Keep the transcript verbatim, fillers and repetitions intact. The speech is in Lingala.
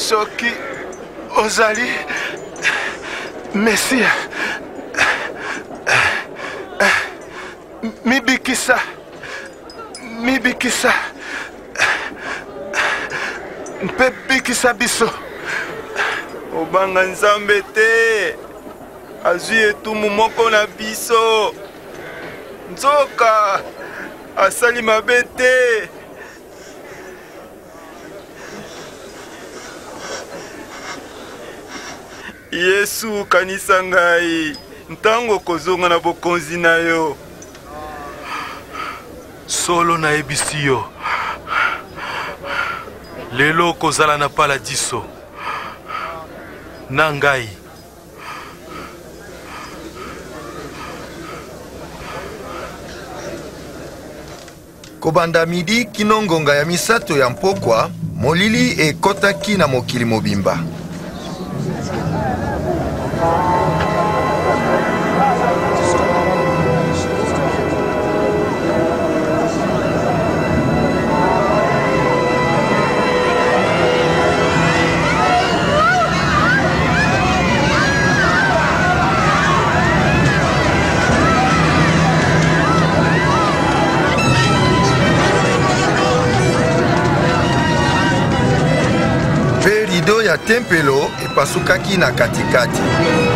soki ozali Mesia, mibikisa mibikisa mpe bikisa biso. Obanga Nzambe te, azwi etumu moko na biso. Nzoka asali mabe te. Yesu kanisa ngai, ntango kozonga na bokonzi na yo. Solo na ebisi yo, lelo kozala na paladiso na ngai. Kobanda midi kino ngonga ya misato ya mpokwa, molili ekotaki na mokili mobimba. Rido ya tempelo epasukaki na katikati.